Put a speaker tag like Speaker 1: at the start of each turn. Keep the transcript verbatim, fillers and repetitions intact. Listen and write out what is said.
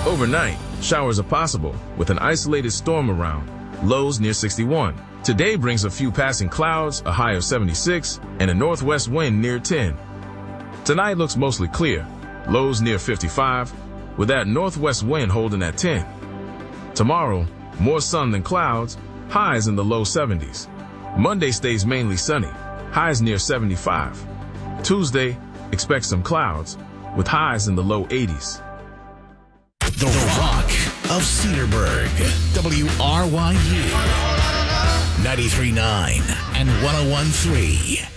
Speaker 1: Overnight, showers are possible with an isolated storm around, lows near sixty-one. Today brings a few passing clouds, a high of seventy-six, and a northwest wind near ten. Tonight looks mostly clear, lows near fifty-five, with that northwest wind holding at ten. Tomorrow, more sun than clouds, highs in the low seventies. Monday stays mainly sunny, highs near seventy-five. Tuesday, expect some clouds, with highs in the low eighties.
Speaker 2: The Rock of Cedarburg, W R Y U, ninety-three point nine and one oh one point three.